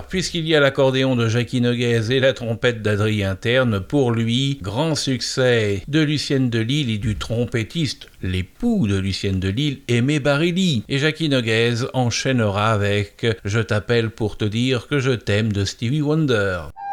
puisqu'il y a l'accordéon de Jacky Noguez et la trompette d'Adrien Terne, pour lui, grand succès de Lucienne de Lisle et du trompettiste, l'époux de Lucienne de Lisle, Aimé Barilli. Et Jacky Noguez enchaînera avec « Je t'appelle pour te dire que je t'aime » de Stevie Wonder.